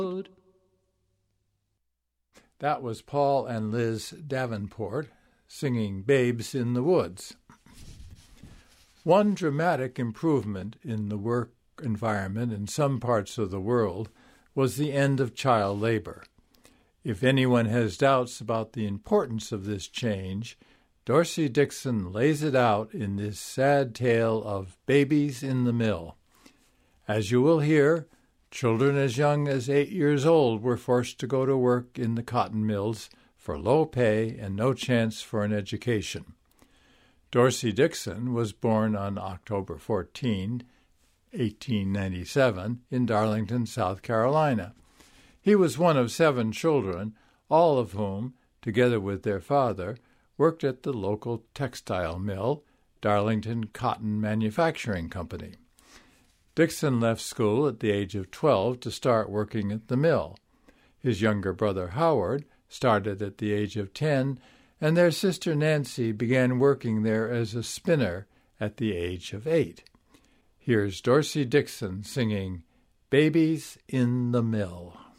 That was Paul and Liz Davenport singing Babes in the Woods. One dramatic improvement in the work environment in some parts of the world was the end of child labor. If anyone has doubts about the importance of this change, Dorsey Dixon lays it out in this sad tale of Babies in the Mill. As you will hear, children as young as 8 years old were forced to go to work in the cotton mills for low pay and no chance for an education. Dorsey Dixon was born on October 14, 1897, in Darlington, South Carolina. He was one of 7 children, all of whom, together with their father, worked at the local textile mill, Darlington Cotton Manufacturing Company. Dixon left school at the age of 12 to start working at the mill. His younger brother Howard started at the age of 10, and their sister Nancy began working there as a spinner at the age of 8. Here's Dorsey Dixon singing Babies in the Mill.